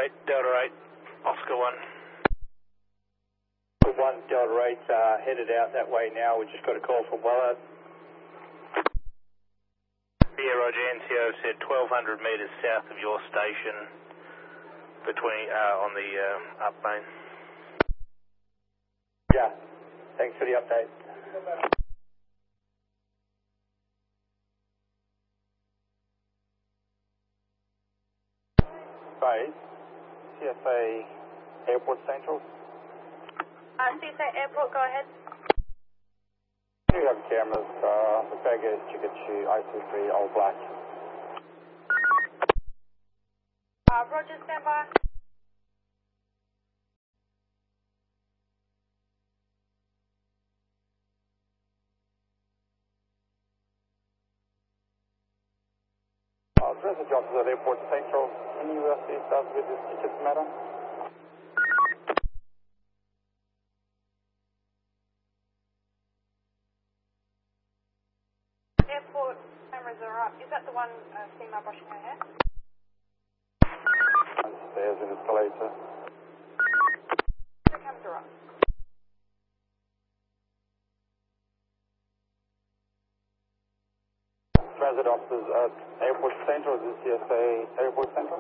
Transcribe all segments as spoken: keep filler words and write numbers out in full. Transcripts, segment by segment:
eight, Delta eight, Oscar one. one, Delta eight, uh, headed out that way now. We just got a call from Wellard. Yeah, Roger, N C O said twelve hundred metres south of your station between, uh, on the uh, up main. Yeah, thanks for the update. Base, C S A Airport Central. Uh, C S A Airport, go ahead. We have cameras, uh, the bag is Chickachu, I two three, all black. Uh, Roger, stand by. Uh, Transit officer at Airport Central, can you assist us with this ticket matter? Airport cameras are up. Is that the one uh, female brushing her hair? There's an escalator. The cameras are up. Transit officers at Airport Central, is this C S A Airport Central?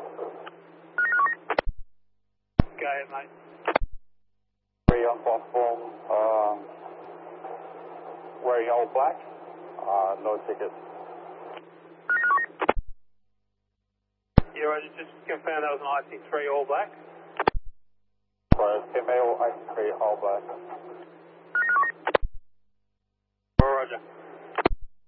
Go ahead, mate. We're on platform, um, wearing all black, uh, no tickets. Yeah, Roger, just confirm that was an I C three all black. Right, female, I three all black. Roger.